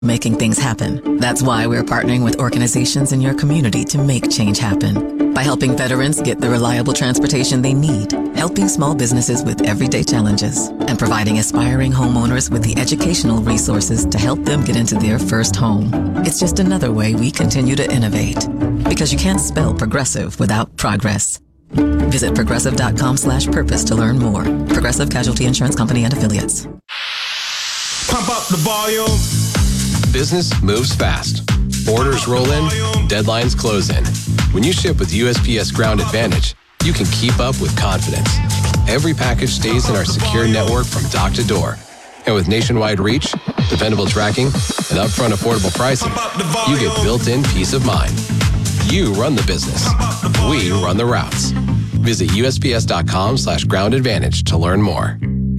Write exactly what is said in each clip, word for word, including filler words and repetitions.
Making things happen. That's why we're partnering with organizations in your community to make change happen. By helping veterans get the reliable transportation they need, helping small businesses with everyday challenges, and providing aspiring homeowners with the educational resources to help them get into their first home. It's just another way we continue to innovate. Because you can't spell progressive without progress. Visit progressive.com slash purpose to learn more. Progressive Casualty Insurance Company and Affiliates. Pump up the volume. Business moves fast. Orders roll in, deadlines close in. When you ship with U S P S Ground Advantage, you can keep up with confidence. Every package stays in our secure network from dock to door. And with nationwide reach, dependable tracking, and upfront affordable pricing, you get built-in peace of mind. You run the business. We run the routes. Visit USPS.com slash ground advantage to learn more.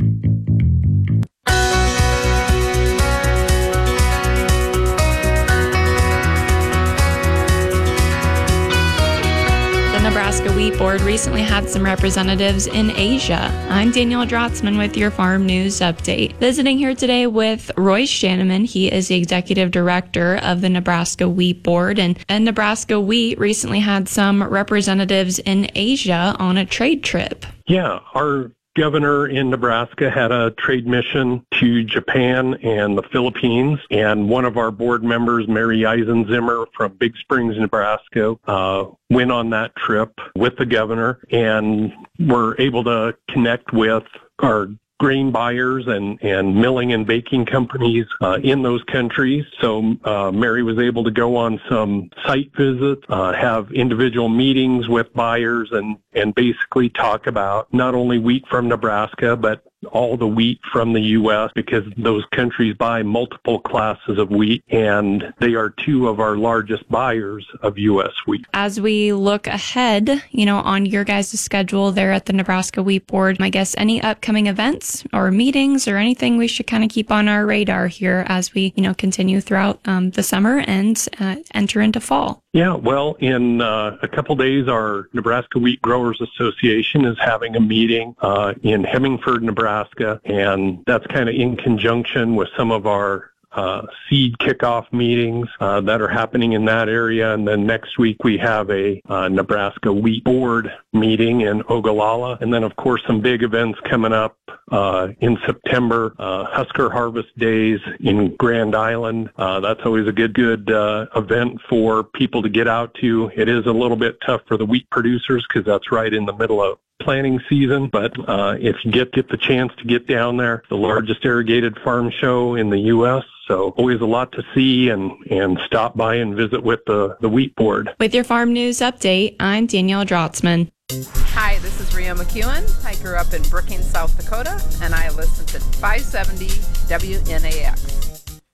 Nebraska Wheat Board recently had some representatives in Asia. I'm Danielle Drotzman with your Farm News Update. Visiting here today with Roy Shanneman. He is the Executive Director of the Nebraska Wheat Board. And, and Nebraska Wheat recently had some representatives in Asia on a trade trip. Yeah, our governor in Nebraska had a trade mission to Japan and the Philippines, and one of our board members, Mary Eisenzimmer from Big Springs, Nebraska, uh, went on that trip with the governor and were able to connect with our grain buyers and, and milling and baking companies uh, in those countries. So uh, Mary was able to go on some site visits, uh, have individual meetings with buyers, and, and basically talk about not only wheat from Nebraska, but all the wheat from the U S, because those countries buy multiple classes of wheat, and they are two of our largest buyers of U S wheat. As we look ahead, you know, on your guys' schedule there at the Nebraska Wheat Board, I guess any upcoming events or meetings or anything we should kind of keep on our radar here as we, you know, continue throughout um, the summer and uh, enter into fall? Yeah, well, in uh, a couple days, our Nebraska Wheat Growers Association is having a meeting uh, in Hemingford, Nebraska, and that's kind of in conjunction with some of our uh, seed kickoff meetings uh, that are happening in that area. And then next week we have a uh, Nebraska Wheat Board meeting in Ogallala. And then, of course, some big events coming up uh, in September, uh, Husker Harvest Days in Grand Island. Uh, that's always a good, good uh, event for people to get out to. It is a little bit tough for the wheat producers because that's right in the middle of planting season, but uh, if you get, get the chance to get down there, the largest irrigated farm show in the U S, so always a lot to see, and, and stop by and visit with the, the Wheat Board. With your Farm News Update, I'm Danielle Drotzman. Hi, this is Rhea McEwen. I grew up in Brookings, South Dakota, and I listen to five seventy W N A X.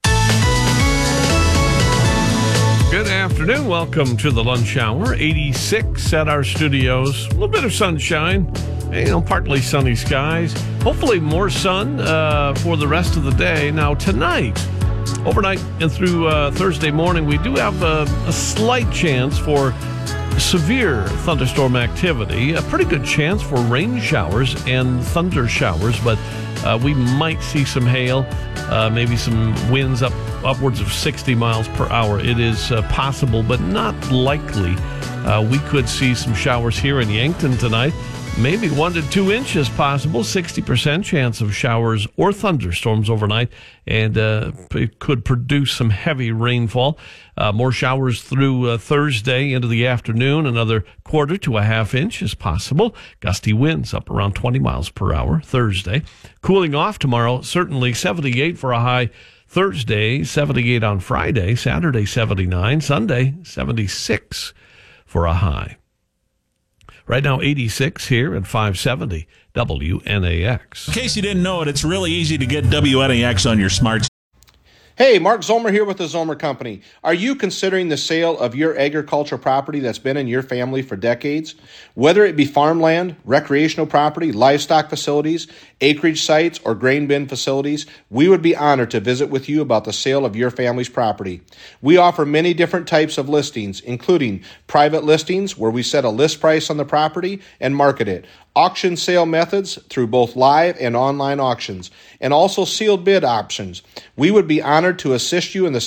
Good afternoon. Welcome to the lunch hour. eighty-six at our studios. A little bit of sunshine, you know, partly sunny skies. Hopefully more sun uh, for the rest of the day. Now tonight, overnight and through uh, Thursday morning, we do have a, a slight chance for severe thunderstorm activity. A pretty good chance for rain showers and thunder showers, but uh, we might see some hail, uh, maybe some winds up upwards of sixty miles per hour. It is uh, possible, but not likely. Uh, we could see some showers here in Yankton tonight. Maybe one to two inches possible, sixty percent chance of showers or thunderstorms overnight, and uh, it could produce some heavy rainfall. Uh, more showers through uh, Thursday into the afternoon. Another quarter to a half inch is possible. Gusty winds up around twenty miles per hour Thursday. Cooling off tomorrow, certainly seventy-eight for a high Thursday, seventy-eight on Friday, Saturday seventy-nine, Sunday seventy-six for a high. Right now, eighty-six here at five seventy W N A X. In case you didn't know it, it's really easy to get W N A X on your smart. Hey, Mark Zomer here with the Zomer Company. Are you considering the sale of your agricultural property that's been in your family for decades? Whether it be farmland, recreational property, livestock facilities, acreage sites, or grain bin facilities, we would be honored to visit with you about the sale of your family's property. We offer many different types of listings, including private listings where we set a list price on the property and market it, auction sale methods through both live and online auctions, and also sealed bid options. We would be honored honored to assist you in the